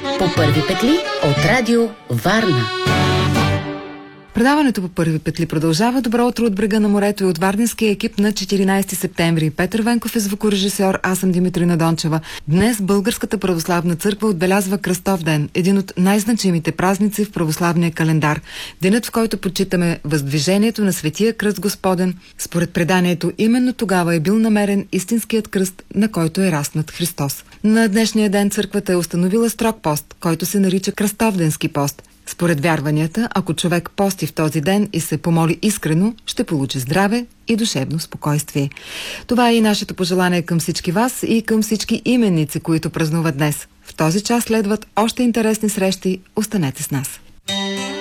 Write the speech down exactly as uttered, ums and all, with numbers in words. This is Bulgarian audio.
По първи петли от Радио Варна. Предаването по първи петли продължава. Добро утро от брега на морето и от варненския екип на четиринайсети септември. Петър Венков е звукорежисьор, аз съм Димитрина Дончева. Днес Българската православна църква отбелязва Кръстов ден, един от най-значимите празници в православния календар. Денят, в който почитаме въздвижението на Светия кръст Господен. Според преданието, именно тогава е бил намерен истинският кръст, на който е раснат Христос. На днешния ден църквата е установила строг пост, който се нарича Кръстовденски пост. Според вярванията, ако човек пости в този ден и се помоли искрено, ще получи здраве и душевно спокойствие. Това е и нашето пожелание към всички вас и към всички именици, които празнуват днес. В този час следват още интересни срещи. Останете с нас.